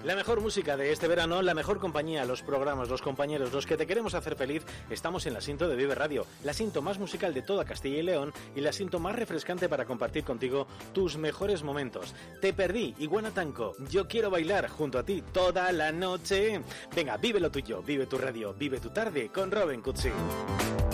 La mejor música de este verano, la mejor compañía, los programas, los compañeros, los que te queremos hacer feliz, estamos en la Sinto de Vive Radio, la Sinto más musical de toda Castilla y León y la Sinto más refrescante para compartir contigo tus mejores momentos. Te perdí, Iguana Tanco, yo quiero bailar junto a ti toda la noche. Venga, vive lo tuyo, vive tu radio, vive tu tarde con Robin Cutsi.